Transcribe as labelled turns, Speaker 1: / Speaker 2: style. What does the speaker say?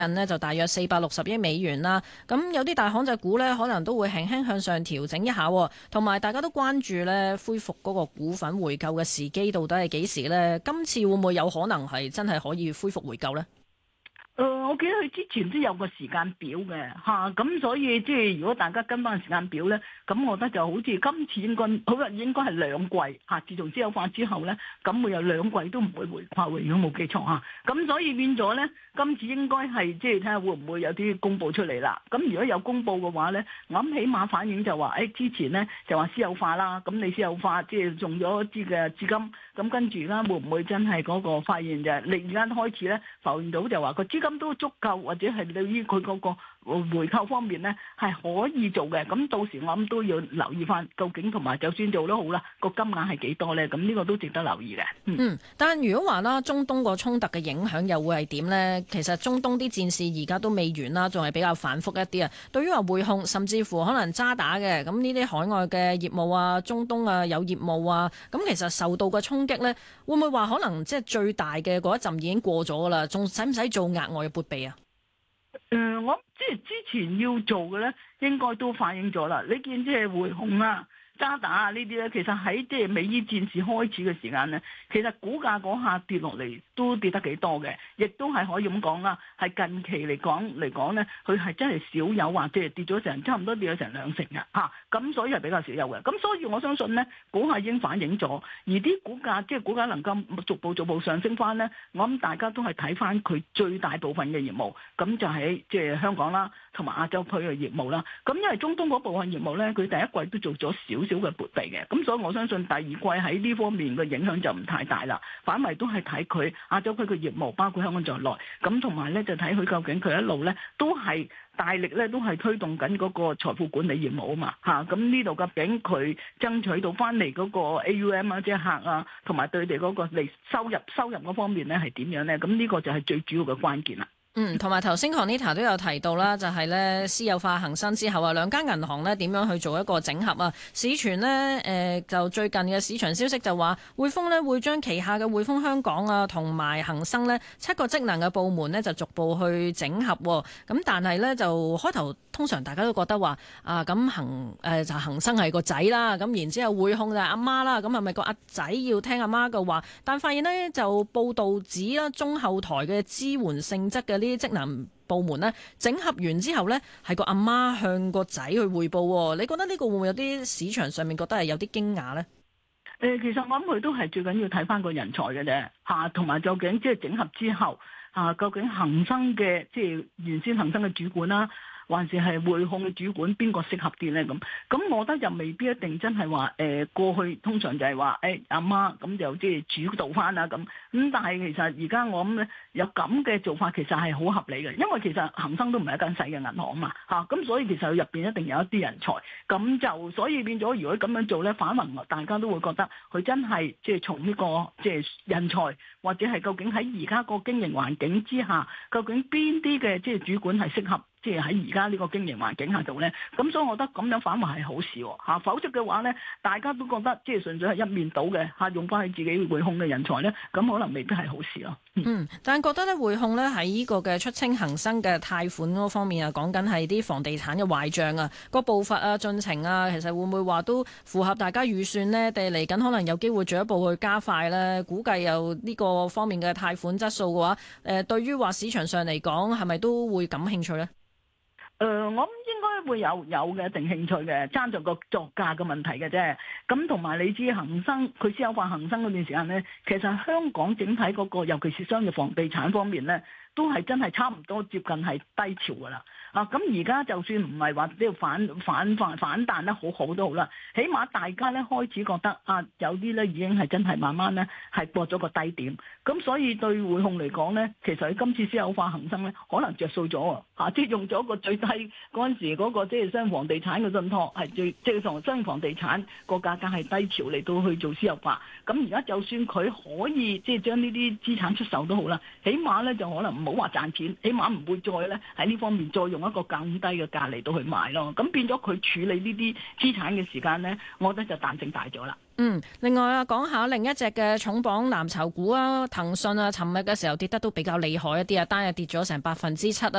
Speaker 1: 呢就大約460億美元啦。咁有啲大行就估呢，可能都會輕輕向上調整一下，同埋大家都關注呢恢復嗰個股份回購嘅時機到底係幾時呢？今次會唔會有可能係真係可以恢復回購呢？
Speaker 2: 我記得佢之前都有個時間表嘅嚇，咁所以即係如果大家跟翻時間表咧，咁我覺得就好似今次應該係兩季嚇，自從私有化之後咧，咁會有兩季都唔會回購嘅，如果冇記錯嚇。咁所以變咗咧，今次應該係即係睇下會唔會有啲公佈出嚟啦。咁如果有公佈嘅話咧，我諗起碼反映就話，之前咧就話私有化啦，咁你私有化即係用咗一啲嘅資金，咁跟住啦會唔會真係嗰個發現就係你而家開始咧浮現到就話個資金都足夠，或者係對於佢嗰個回購方面咧係可以做嘅。咁到時我諗都要留意翻，究竟同埋就算做得好啦，個金額係幾多咧？咁呢個都值得留意嘅。
Speaker 1: 但係如果話啦，中東個衝突嘅影響又會係點呢？其實中東啲戰事而家都未完啦，仲係比較反覆一啲啊。對於話匯控，甚至乎可能渣打嘅咁呢啲海外嘅業務啊，中東啊有業務啊，咁其實受到嘅衝擊呢，會唔會話可能即係最大嘅嗰一陣已經過咗噶啦？仲使唔使做額外嘅撥備啊？
Speaker 2: 我即係之前要做嘅咧，應該都反映咗啦。你見即係匯控啊、渣打啊呢啲咧，其實喺即係美伊戰事開始嘅時間咧，其實股價嗰下跌落嚟都跌得幾多嘅，亦都係可以咁講啦。係近期嚟講咧，佢係真係少有話即係跌咗成差唔多跌咗成2成嘅嚇，咁所以係比較少有嘅。咁所以我相信咧，股價已經反映咗，而啲股價能夠逐步上升翻咧，我諗大家都係睇翻佢最大部分嘅業務，咁就喺即係香港啦，同埋亞洲區嘅業務啦。咁因為中東嗰部分業務咧，佢第一季都做咗少嘅撥備嘅，咁所以我相信第二季喺呢方面嘅影響就唔太大啦。反為都係睇佢亞洲區嘅業務，包括香港在內，咁同埋咧就睇佢究竟佢一路咧都係大力咧都係推動緊嗰個財富管理業務啊嘛嚇。咁呢度究竟佢爭取到翻嚟嗰個 AUM 啊，即係客啊，同埋對哋嗰個嚟收入嗰方面咧係點樣咧？咁呢個就係最主要嘅關鍵啦。
Speaker 1: 同埋頭先 Conita 都有提到啦，就係咧私有化恒生之後啊，兩間銀行咧點樣去做一個整合啊？市傳呢，就最近嘅市場消息就話，匯豐咧會將旗下嘅匯豐香港啊同埋恒生呢7個職能嘅部門呢就逐步去整合。咁但係呢，就開頭通常大家都覺得話咁就恒生係個仔啦，咁然之後匯控就係阿媽啦，咁係咪個阿仔要聽阿媽嘅話？但發現呢，就報道指啦，中後台嘅支援性質嘅呢啲職能部門呢，整合完之後呢，係個阿媽向個仔去匯報。你覺得呢個會唔會有啲市場上面覺得係有啲驚訝呢？
Speaker 2: 其實我諗佢都係最緊要睇翻個人才嘅啫嚇，同埋究竟即係整合之後究竟恒生嘅即係原先恒生嘅主管啦，還是係匯控嘅主管邊個適合啲咧？咁我覺得就未必一定真係話過去通常就係話阿媽咁就即係主導翻啦咁。但係其實而家我諗咧有咁嘅做法其實係好合理嘅，因為其實恒生都唔係一間細嘅銀行嘛嚇，咁所以其實入邊一定有一啲人才，咁就所以變咗如果咁樣做咧，反而大家都會覺得佢真係即係從呢個即係人才，或者係究竟喺而家個經營環境之下，究竟邊啲嘅即係主管係適合？即係喺而家呢個經營環境下度咧，咁所以我覺得咁樣反而係好事喎，否則嘅話咧，大家都覺得即係純粹係一面倒嘅用翻佢自己匯控嘅人才咧，咁可能未必係好事咯。
Speaker 1: 但係覺得咧匯控咧喺呢個嘅出清恒生嘅貸款嗰方面啊，講緊係啲房地產嘅壞帳啊，個步伐啊進程啊，其實會唔會話都符合大家預算呢？定嚟緊可能有機會進一步去加快咧？估計有呢個方面嘅貸款質素嘅話，對於話市場上嚟講係咪都會感興趣咧？
Speaker 2: 我諗應該會有嘅一定興趣嘅，爭在個作價嘅問題嘅啫。咁同埋你知恒生佢私有化恒生嗰段時間咧，其實香港整體嗰個尤其是商業房地產方面咧，都係真係差唔多接近係低潮㗎啦。咁而家就算唔係話呢個反彈得好好都好啦，起碼大家咧開始覺得有啲咧已經係真係慢慢咧係過咗個低點，咁所以對匯控嚟講咧，其實佢今次私有化恒生咧可能着數咗即係用咗個最低嗰陣時嗰個即係商業房地產嘅信託係即係同商業房地產個價格係低潮嚟到去做私有化，咁而家就算佢可以即係將呢啲資產出售都好啦，起碼咧就可能唔好話賺錢，起碼唔會再咧喺呢方面再用一個更低嘅價嚟到去買咯。咁變咗佢處理呢啲資產嘅時間咧，我覺得就彈性大咗啦。
Speaker 1: 另外啊，講下另一隻嘅重磅藍籌股啊，騰訊啊，尋日嘅時候跌得都比較厲害一啲啊，單日跌咗成7%啊。